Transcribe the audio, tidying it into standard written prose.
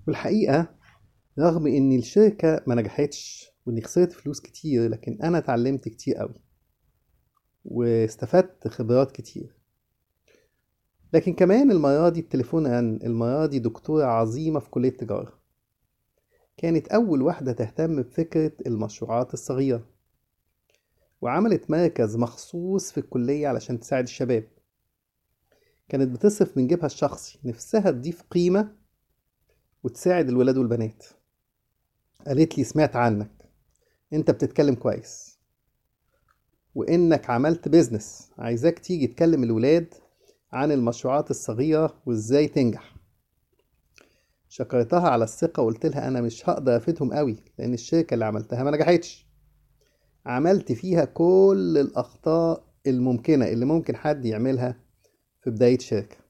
والحقيقة رغم إن الشركة ما نجحتش وإني خسرت فلوس كتير، لكن أنا اتعلمت كتير قوي واستفدت خبرات كتير. لكن كمان المرة دي التليفون رن، المرة دي دكتورة عظيمة في كلية تجارة كانت أول واحدة تهتم بفكرة المشروعات الصغيرة، وعملت مركز مخصوص في الكلية علشان تساعد الشباب. كانت بتصرف من جيبها الشخصي، نفسها تضيف قيمة وتساعد الولاد والبنات. قالت لي سمعت عنك، انت بتتكلم كويس وانك عملت بيزنس، عايزاك تيجي تكلم الولاد عن المشروعات الصغيرة وازاي تنجح. شكرتها على الثقة وقلت لها انا مش هقدر افيدهم قوي لان الشركة اللي عملتها ما نجحتش، عملت فيها كل الاخطاء الممكنة اللي ممكن حد يعملها في بداية شركة.